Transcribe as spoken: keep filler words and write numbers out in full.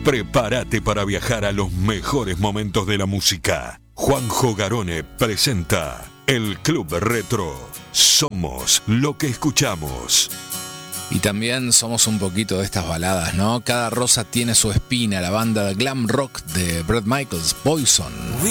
Prepárate para viajar a los mejores momentos de la música. Juanjo Garone presenta el Club Retro. Somos lo que escuchamos. Y también somos un poquito de estas baladas, ¿no? Cada rosa tiene su espina, la banda de glam rock de Bret Michaels, Poison.